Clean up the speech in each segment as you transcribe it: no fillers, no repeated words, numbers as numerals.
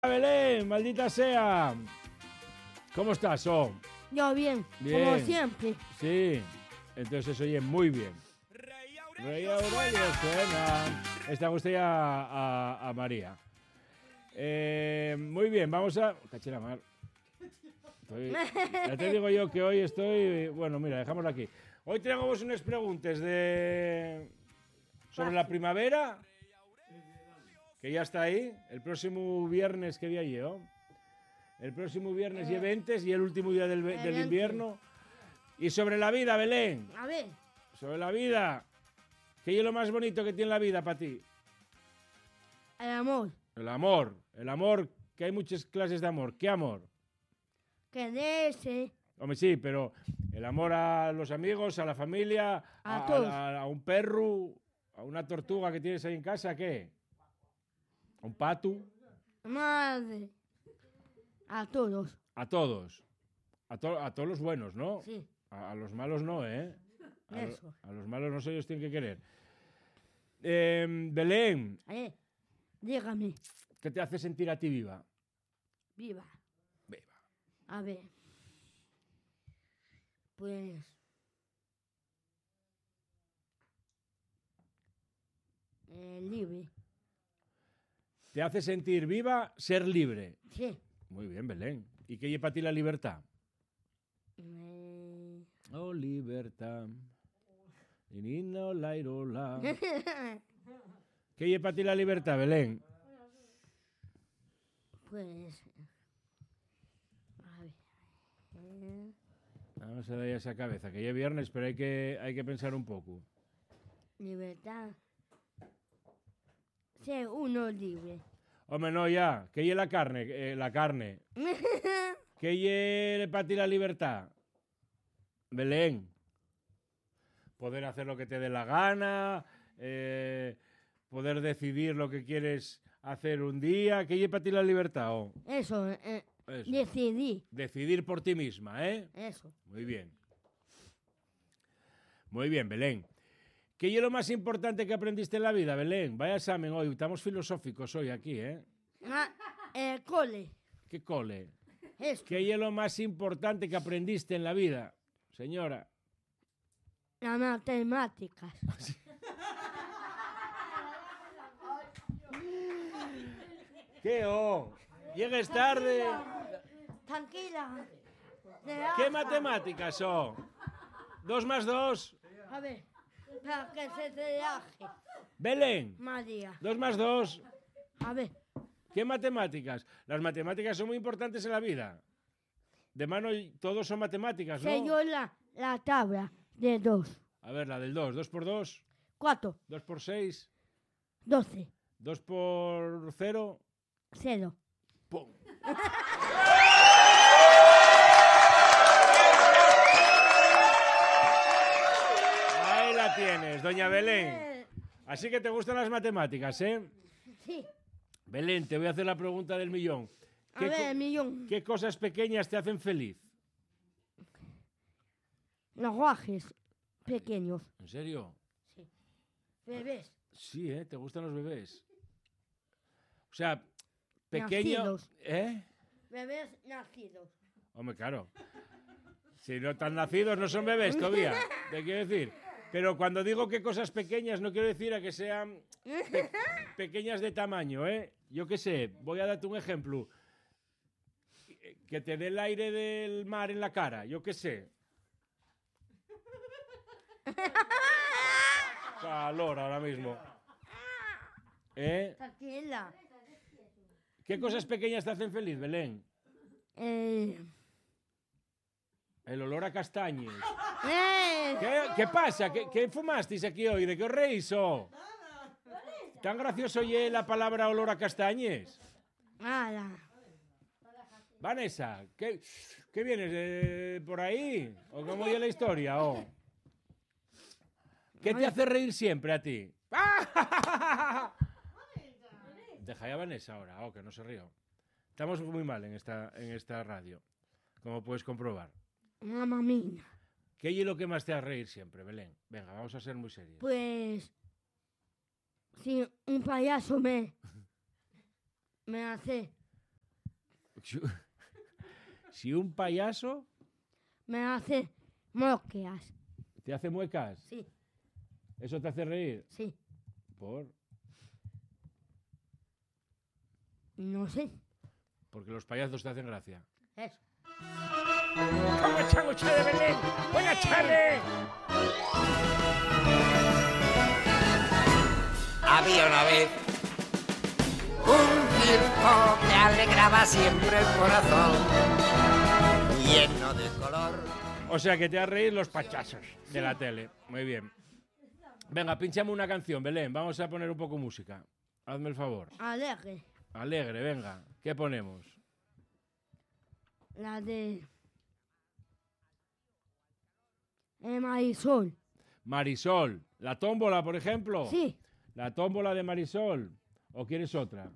Belén, maldita sea. ¿Cómo estás, Yo bien, Bien. como siempre. Sí, entonces oye muy bien. Rey Aurelio suena. Esta gusta ya a María. Muy bien, vamos a... Caché la mar. Ya te digo yo que hoy estoy... Bueno, mira, dejámoslo aquí. Hoy tenemos unas preguntas sobre la primavera, que ya está ahí. El próximo viernes, ¿qué día llevo? El próximo viernes y 20 y el último día del invierno. Y sobre la vida, Belén. A ver, Sobre la vida. ¿Qué es lo más bonito que tiene la vida para ti? el amor. El amor. El amor, que hay muchas clases de amor. ¿Qué amor? Quererse. Hombre, sí, pero el amor a los amigos, a la familia, A todos. a un perro, a una tortuga que tienes ahí en casa, ¿qué? ¿A un pato? Madre. A todos. A todos. A todos los buenos, ¿no? Sí, A los malos no, ¿eh? eso. A los malos no se ellos tienen que querer. Belén, A ver, dígame. ¿qué te hace sentir a ti viva? Viva. Viva. A ver. Pues... libre. ¿Te hace sentir viva ser libre? Sí. Muy bien, Belén. ¿Y qué lleva para ti la libertad? Eh, Oh, libertad. Inino, la, irola. ¿Qué lleva para ti la libertad, Belén? pues... A ver. Vamos a darle a esa cabeza, que ya es viernes, pero hay que pensar un poco. Libertad. Ser uno libre. Hombre, no, ya. ¿Qué lleva la carne? La carne. ¿Qué lleva para ti la libertad? Belén. Poder hacer lo que te dé la gana, poder decidir lo que quieres hacer un día. ¿Qué lleva para ti la libertad? Eso, Eso. decidí. Decidir por ti misma, ¿eh? Eso. Muy bien. Muy bien, Belén. ¿Qué es lo más importante que aprendiste en la vida, Belén? Vaya examen hoy. Estamos filosóficos hoy aquí, ¿eh? El cole. ¿Qué cole? Eso. ¿Qué es lo más importante que aprendiste en la vida, señora? Las matemáticas. ¿Qué Llegues tarde. Tranquila. ¿Qué matemáticas son? 2 más 2. A ver, para que se relaje, Belén, María. 2 más 2. A ver, ¿Qué matemáticas? Las matemáticas son muy importantes en la vida. De mano todos son matemáticas, sé ¿no? yo la tabla de 2. A ver, la del 2. 2 por 2. 4, 2 por 6. 12, 2 por 0. 0. ¡Pum! Ahí la tienes, doña Belén. Así que te gustan las matemáticas, ¿eh? Sí. Belén, te voy a hacer la pregunta del millón. A ver, millón. ¿Qué cosas pequeñas te hacen feliz? Los guajes pequeños. ¿En serio? Sí. Bebés. Sí, ¿eh? ¿Te gustan los bebés? O sea, pequeño... Nacidos. ¿Eh? Bebés nacidos. Hombre, claro. Si no están nacidos, no son bebés todavía. Te quiero decir. Pero cuando digo que cosas pequeñas, no quiero decir a que sean pequeñas de tamaño, ¿eh? Yo qué sé, voy a darte un ejemplo. Que te dé el aire del mar en la cara, yo qué sé. Calor ahora mismo. ¿Eh? Tranquila. ¿Qué cosas pequeñas te hacen feliz, Belén? El olor a castañes. ¿Qué pasa? ¿Qué fumasteis aquí hoy? ¿De qué os reís? ¿Tan gracioso oye la palabra olor a castañes? Nada. Vanessa, ¿qué vienes por ahí? ¿O cómo oye la historia? ¿Qué te hace reír siempre a ti? Deja ya a Vanessa ahora, que no se río. Estamos muy mal en esta radio, como puedes comprobar. Mamá mía. ¿Qué es lo que más te hace reír siempre, Belén? Venga, vamos a ser muy serios. Pues... si un payaso me hace Si un payaso me hace moqueas. te hace muecas, Sí, ¿eso te hace reír? sí. ¿Por? No sé. Porque los payasos te hacen gracia. Eso. ¿Cómo están ustedes, Belén? ¡Buenas tardes! Había una vez un circo que alegraba siempre el corazón, lleno de color. O sea, que te has reír los payasos de la tele. Muy bien. Venga, pínchame una canción, Belén. Vamos a poner un poco música. Hazme el favor. Alegre. Alegre, venga. ¿Qué ponemos? La de Marisol. Marisol. ¿La tómbola, por ejemplo? Sí. ¿La tómbola de Marisol? ¿O quieres otra?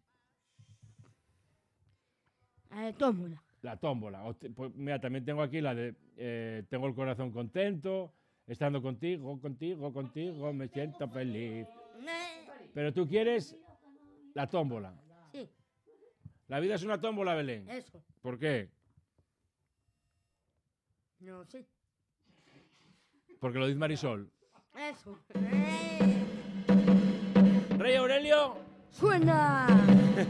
La de tómbola. La tómbola. Pues mira, también tengo aquí la de tengo el corazón contento, estando contigo, me siento feliz. Pero tú quieres la tómbola. Sí, La vida es una tómbola, Belén. eso. ¿Por qué? No sé. Porque lo dice Marisol. Eso. Rey Aurelio. Suena.